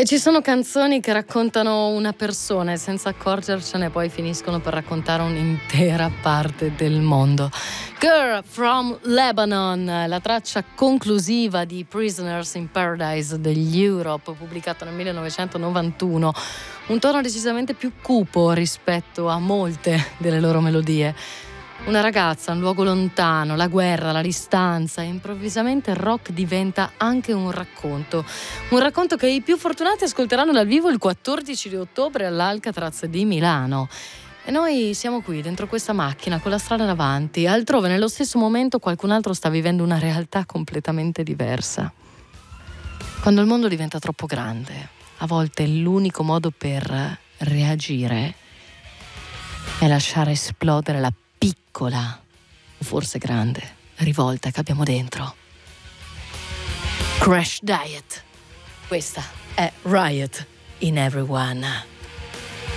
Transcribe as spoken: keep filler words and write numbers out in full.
E ci sono canzoni che raccontano una persona e senza accorgercene poi finiscono per raccontare un'intera parte del mondo. Girl from Lebanon, la traccia conclusiva di Prisoners in Paradise degli Europe, pubblicata nel millenovecentonovantuno. Un tono decisamente più cupo rispetto a molte delle loro melodie. Una ragazza, un luogo lontano, la guerra, la distanza, e improvvisamente il rock diventa anche un racconto. Un racconto che i più fortunati ascolteranno dal vivo il quattordici di ottobre all'Alcatraz di Milano. E noi siamo qui, dentro questa macchina, con la strada davanti. Altrove, nello stesso momento, qualcun altro sta vivendo una realtà completamente diversa. Quando il mondo diventa troppo grande, a volte l'unico modo per reagire è lasciare esplodere la piccola, o forse grande, rivolta che abbiamo dentro. Crash Diet. Questa è Riot in Everyone.